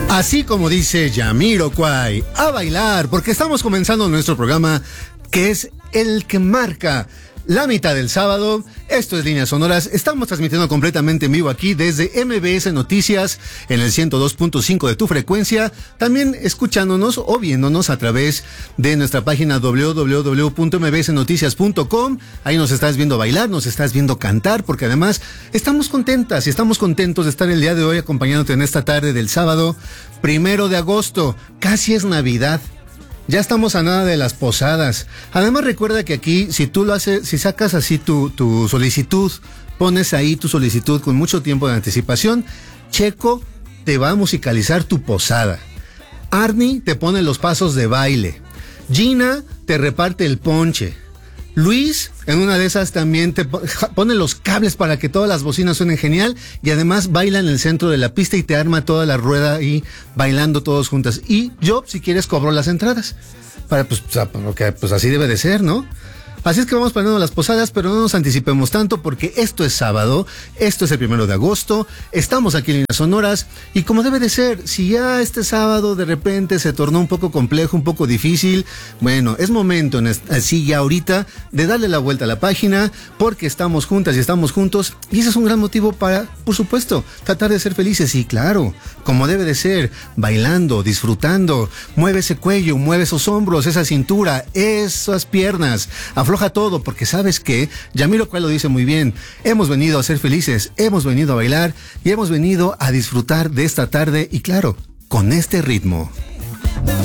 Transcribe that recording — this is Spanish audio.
Así como dice Jamiroquai, a bailar, porque estamos comenzando nuestro programa que es el que marca la mitad del sábado. Esto es Líneas Sonoras. Estamos transmitiendo completamente en vivo aquí desde MBS Noticias en el 102.5 de tu frecuencia. También escuchándonos o viéndonos a través de nuestra página www.mbsnoticias.com. Ahí nos estás viendo bailar, nos estás viendo cantar, porque además estamos contentas y estamos contentos de estar el día de hoy acompañándote en esta tarde del sábado 1 de agosto. Casi es Navidad. Ya estamos a nada de las posadas. Además recuerda que aquí, si tú lo haces, si sacas así tu solicitud, pones ahí tu solicitud con mucho tiempo de anticipación, Checo te va a musicalizar tu posada. Arnie te pone los pasos de baile. Gina te reparte el ponche. Luis, en una de esas también te pone los cables para que todas las bocinas suenen genial y además baila en el centro de la pista y te arma toda la rueda ahí bailando todos juntas. Y yo, si quieres, cobro las entradas. Porque así debe de ser, ¿no? Así es que vamos planeando las posadas, pero no nos anticipemos tanto porque esto es sábado, esto es el 1 de agosto, estamos aquí en Líneas Sonoras y como debe de ser, si ya este sábado de repente se tornó un poco complejo, un poco difícil, bueno, es momento, así ya ahorita, de darle la vuelta a la página porque estamos juntas y estamos juntos y ese es un gran motivo para, por supuesto, tratar de ser felices y claro, como debe de ser, bailando, disfrutando, mueve ese cuello, mueve esos hombros, esa cintura, esas piernas, afloja todo, porque sabes que Jamiroquai lo dice muy bien, hemos venido a ser felices, hemos venido a bailar y hemos venido a disfrutar de esta tarde y claro, con este ritmo.